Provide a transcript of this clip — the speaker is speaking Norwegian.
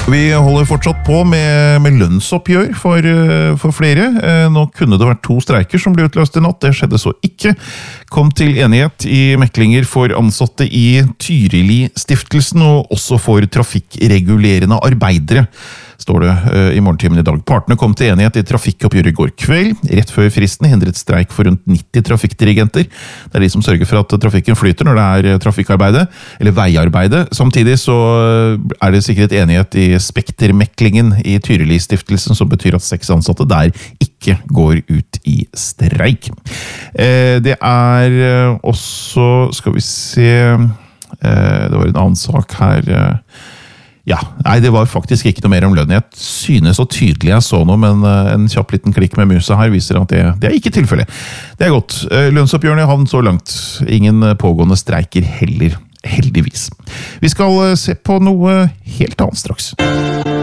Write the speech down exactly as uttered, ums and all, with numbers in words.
Vi holder fortsatt på med, med lønnsoppgjør for, for flere. Nå kunne det vært to streiker som ble utløst i natt, det skjedde så ikke. Kom til enighet i meklinger for ansatte i Tyrili-stiftelsen og også for trafikkregulerende arbeidere, står det i morgentimen i dag. Partene kom til enighet i trafikkoppgjøret i går kveld. Rett før fristen hindret streik for rundt nitti trafikkdirigenter. Det er de som sørger for at trafikken flyter når det er trafikkarbeide, eller veiarbeide. Samtidig så er det sikret enighet i Spektermeklingen i Tyrili-stiftelsen, som betyr at seks ansatte der ikke går ut i streik. Det er også, skal vi se, det var en annen sak her. Ja, nei, det var faktisk ikke noe mer om lønn. Jeg synes så tydelig jeg så noe, men en kjapp liten klikk med musa her viser at det, det er ikke tilfellet. Det er godt. Lønnsoppgjørene havn så langt. Ingen pågående streiker heller, heldigvis. Vi skal se på noe helt annet straks.